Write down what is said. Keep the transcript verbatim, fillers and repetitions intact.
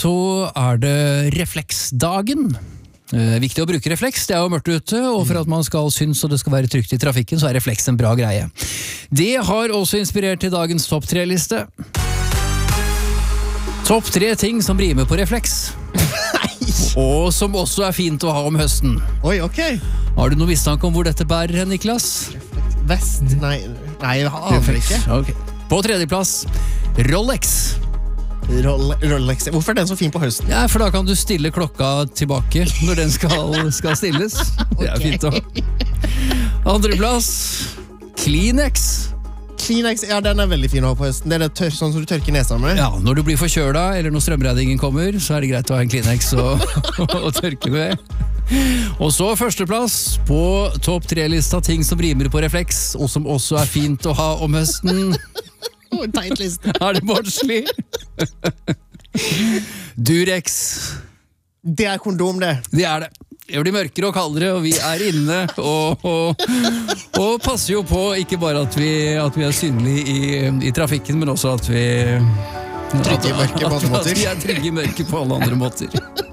så er det refleksdagen. Eh, viktig å bruke refleks, det er jo mørkt ute, og for at man skal synes og det skal være trygt i trafikken, så er refleks en bra greie. Det har også inspirert til dagens topp tre-liste. Topp tre ting som rimer på refleks. Og som også er fint å ha om høsten. Oi, ok. Har du noen mistanke om hvor dette bærer hen, Niklas? Vest? Nei, nei jeg aner ikke. Okay. På tredjeplass, Rolex. Roll- Rolex. Hvorfor er den så fin på høsten? Ja, for da kan du stille klokka tilbake når den skal, skal stilles. Det er fint også. Andreplass, Kleenex. Kleenex, ja, den er veldig fin å ha på høsten. Det er det tør, sånn som du tørker nesa med. Ja, når du blir forkjøla, eller når strømregningen kommer, så er det greit å ha en Kleenex å, å tørke med. Og så førsteplass på topp tre-lista ting som rimer på refleks, og som også er fint å ha om høsten. Oh, teit liste. Er det barnslig? Durex. Det er kondom, det. Det er det. Det blir mørkere og kaldere, og vi er inne, og, og, og passer jo på ikke bare at vi, at vi er synlige i, i trafikken, men også at vi... Trygge i mørke på alle måter. At vi er trygge i mørke på alle andre måter.